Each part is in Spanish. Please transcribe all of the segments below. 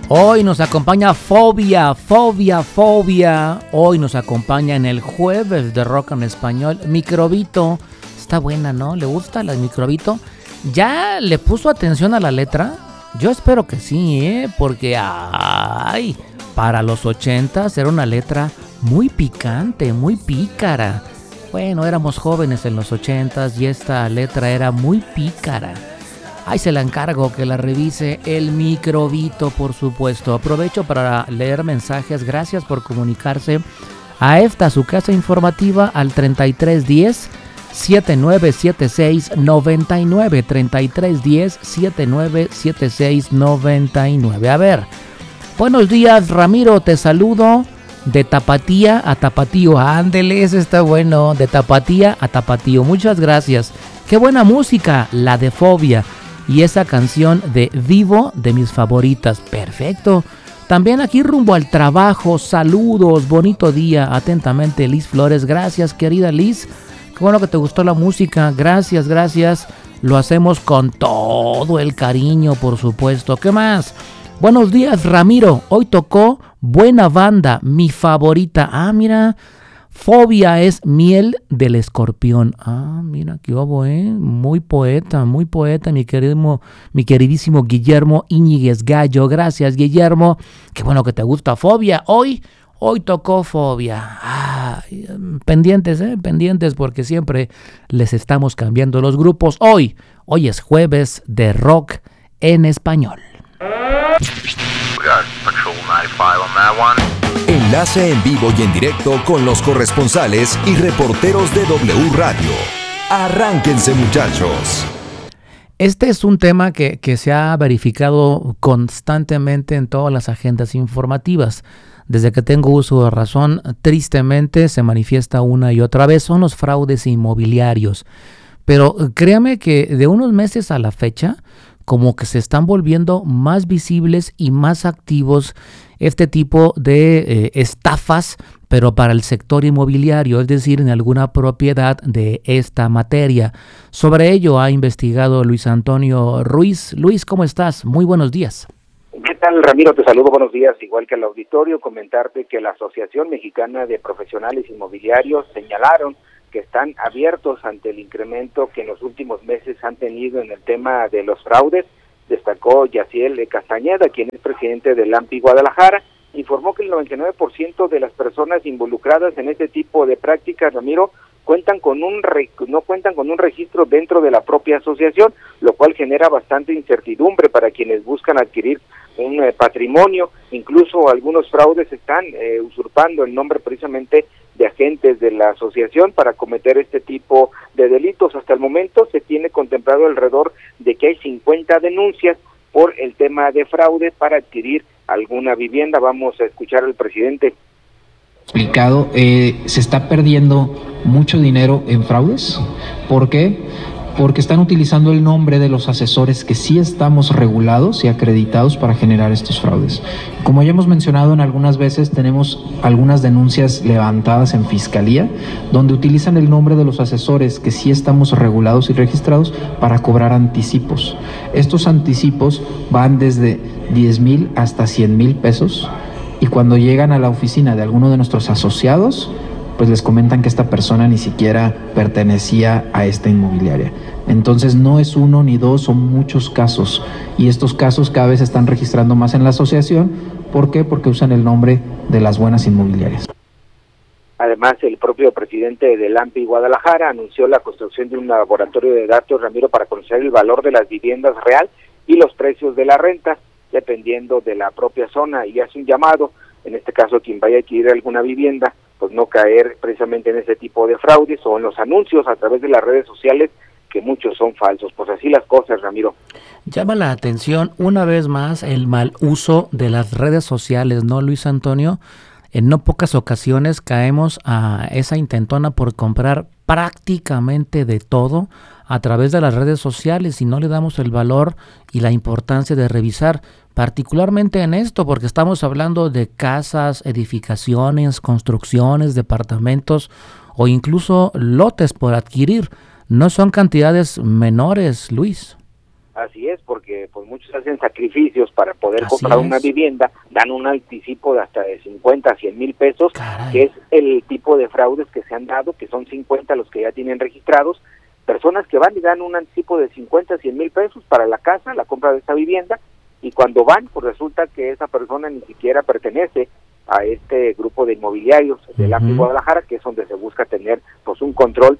Hoy nos acompaña Fobia. Hoy nos acompaña en el jueves de rock en español. Microbito. Está buena, ¿no? ¿Le gusta la Microbito? ¿Ya le puso atención a la letra? Yo espero que sí, porque para los 80s era una letra muy picante, muy pícara. Bueno, éramos jóvenes en los 80s y esta letra era muy pícara. Ahí se la encargo que la revise el Microbito, por supuesto. Aprovecho para leer mensajes. Gracias por comunicarse a esta, su casa informativa, al 3310 7976 99, 3310 7976 99. A ver, buenos días, Ramiro, te saludo de Tapatía a Tapatío. Ándele, ese está bueno, de Tapatía a Tapatío. Muchas gracias. Qué buena música, la de Fobia. Y esa canción de Vivo, de mis favoritas. Perfecto. También aquí rumbo al trabajo. Saludos, bonito día. Atentamente, Liz Flores. Gracias, querida Liz. Qué bueno que te gustó la música. Gracias. Lo hacemos con todo el cariño, por supuesto. ¿Qué más? Buenos días, Ramiro. Hoy tocó buena banda, mi favorita. Mira. Fobia es Miel del Escorpión. Mira qué hubo, muy poeta, mi queridísimo Guillermo Íñiguez Gallo. Gracias, Guillermo. Qué bueno que te gusta Fobia. Hoy tocó Fobia. Pendientes porque siempre les estamos cambiando los grupos. Hoy es jueves de rock en español. Enlace en vivo y en directo con los corresponsales y reporteros de W Radio. Arránquense, muchachos. Este es un tema que se ha verificado constantemente en todas las agendas informativas. Desde que tengo uso de razón, tristemente se manifiesta una y otra vez, son los fraudes inmobiliarios. Pero créame que de unos meses a la fecha, como que se están volviendo más visibles y más activos este tipo de estafas, pero para el sector inmobiliario, es decir, en alguna propiedad de esta materia. Sobre ello ha investigado Luis Antonio Ruiz. Luis, ¿cómo estás? Muy buenos días. ¿Qué tal, Ramiro? Te saludo, buenos días. Igual que al auditorio, comentarte que la Asociación Mexicana de Profesionales Inmobiliarios señalaron que están abiertos ante el incremento que en los últimos meses han tenido en el tema de los fraudes. Destacó Yaciel Castañeda, quien es presidente del AMPI Guadalajara, informó que el 99% de las personas involucradas en este tipo de prácticas, Ramiro, no cuentan con un registro dentro de la propia asociación, lo cual genera bastante incertidumbre para quienes buscan adquirir un patrimonio. Incluso algunos fraudes están usurpando el nombre precisamente de agentes de la asociación para cometer este tipo de delitos. Hasta el momento se tiene contemplado alrededor de que hay 50 denuncias por el tema de fraude para adquirir alguna vivienda. Vamos a escuchar al presidente. Explicado, se está perdiendo mucho dinero en fraudes. ¿Por qué? Porque están utilizando el nombre de los asesores que sí estamos regulados y acreditados para generar estos fraudes. Como ya hemos mencionado en algunas veces, tenemos algunas denuncias levantadas en fiscalía donde utilizan el nombre de los asesores que sí estamos regulados y registrados para cobrar anticipos. Estos anticipos van desde 10,000 hasta 100,000 pesos y cuando llegan a la oficina de alguno de nuestros asociados, pues les comentan que esta persona ni siquiera pertenecía a esta inmobiliaria. Entonces no es uno ni dos, son muchos casos. Y estos casos cada vez se están registrando más en la asociación. ¿Por qué? Porque usan el nombre de las buenas inmobiliarias. Además, el propio presidente del AMPI Guadalajara anunció la construcción de un laboratorio de datos, Ramiro, para conocer el valor de las viviendas real y los precios de la renta, dependiendo de la propia zona, y hace un llamado, en este caso, quien vaya a adquirir alguna vivienda, pues no caer precisamente en ese tipo de fraudes o en los anuncios a través de las redes sociales, que muchos son falsos. Pues así las cosas, Ramiro. Llama la atención una vez más el mal uso de las redes sociales, ¿no, Luis Antonio? En no pocas ocasiones caemos a esa intentona por comprar prácticamente de todo a través de las redes sociales y no le damos el valor y la importancia de revisar, particularmente en esto, porque estamos hablando de casas, edificaciones, construcciones, departamentos o incluso lotes por adquirir. No son cantidades menores, Luis. Así es, porque pues muchos hacen sacrificios para poder Así comprar es. una vivienda, dan un anticipo de hasta de 50 a 100 mil pesos, Caray. que es el tipo de fraudes que se han dado, que son 50 los que ya tienen registrados, personas que van y dan un anticipo de 50 a 100 mil pesos para la casa, la compra de esa vivienda, y cuando van, pues resulta que esa persona ni siquiera pertenece a este grupo de inmobiliarios del AMPI Guadalajara, que es donde se busca tener pues un control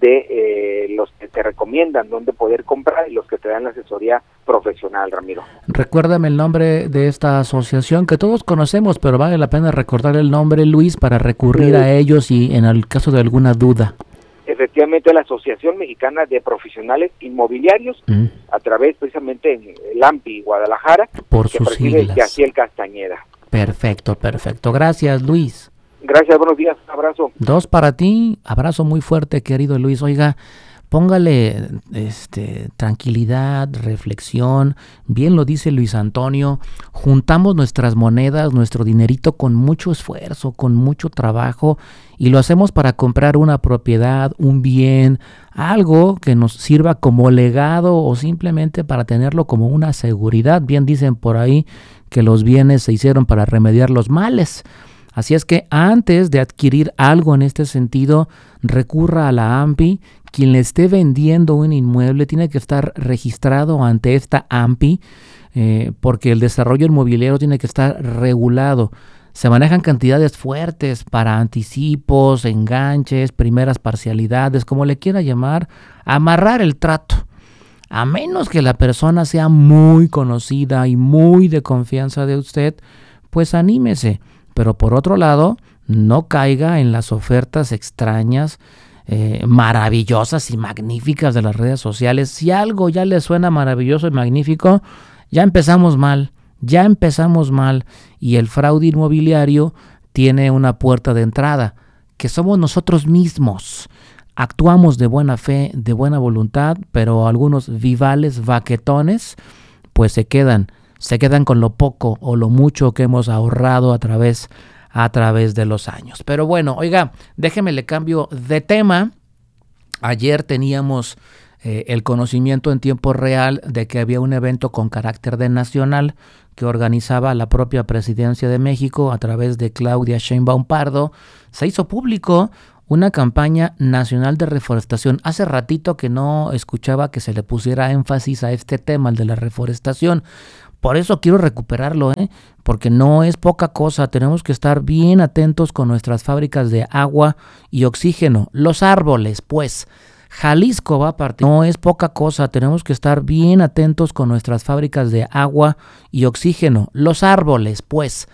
de los que te recomiendan dónde poder comprar y los que te dan la asesoría profesional, Ramiro. Recuérdame el nombre de esta asociación que todos conocemos, pero vale la pena recordar el nombre, Luis, para recurrir a ellos y en el caso de alguna duda. Efectivamente, la Asociación Mexicana de Profesionales Inmobiliarios, a través precisamente en el AMPI Guadalajara, Por que sus preside siglas. Yaciel Castañeda. Perfecto, perfecto. Gracias, Luis. Gracias, buenos días, un abrazo. 2 para ti. Abrazo muy fuerte, querido Luis. Oiga, póngale tranquilidad, reflexión. Bien lo dice Luis Antonio. Juntamos nuestras monedas, nuestro dinerito con mucho esfuerzo, con mucho trabajo, y lo hacemos para comprar una propiedad, un bien, algo que nos sirva como legado o simplemente para tenerlo como una seguridad. Bien dicen por ahí que los bienes se hicieron para remediar los males. Así es que antes de adquirir algo en este sentido, recurra a la AMPI. Quien le esté vendiendo un inmueble tiene que estar registrado ante esta AMPI, porque el desarrollo inmobiliario tiene que estar regulado. Se manejan cantidades fuertes para anticipos, enganches, primeras parcialidades, como le quiera llamar, amarrar el trato. A menos que la persona sea muy conocida y muy de confianza de usted, pues anímese. Pero por otro lado, no caiga en las ofertas extrañas, maravillosas y magníficas de las redes sociales. Si algo ya le suena maravilloso y magnífico, ya empezamos mal. Y el fraude inmobiliario tiene una puerta de entrada, que somos nosotros mismos. Actuamos de buena fe, de buena voluntad, pero algunos vivales vaquetones, pues se quedan con lo poco o lo mucho que hemos ahorrado a través de los años. Pero bueno, oiga, déjeme le cambio de tema. Ayer teníamos el conocimiento en tiempo real de que había un evento con carácter de nacional que organizaba la propia Presidencia de México a través de Claudia Sheinbaum Pardo. Se hizo público una campaña nacional de reforestación. Hace ratito que no escuchaba que se le pusiera énfasis a este tema, el de la reforestación. Por eso quiero recuperarlo, porque no es poca cosa. Tenemos que estar bien atentos con nuestras fábricas de agua y oxígeno. Los árboles, pues. Jalisco va a partir. No es poca cosa. Tenemos que estar bien atentos con nuestras fábricas de agua y oxígeno. Los árboles, pues.